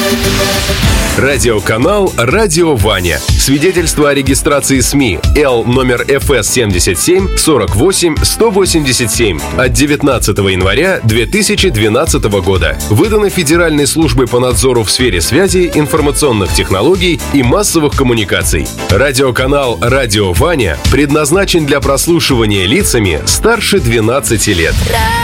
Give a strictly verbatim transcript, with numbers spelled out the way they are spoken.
Радиоканал «Радио Ваня». Свидетельство о регистрации СМИ Л номер эф эс семьдесят семь сорок восемь сто восемьдесят семь от девятнадцатого января две тысячи двенадцатого года. Выдано Федеральной службой по надзору в сфере связи, информационных технологий и массовых коммуникаций. Радиоканал «Радио Ваня» предназначен для прослушивания лицами старше двенадцати лет.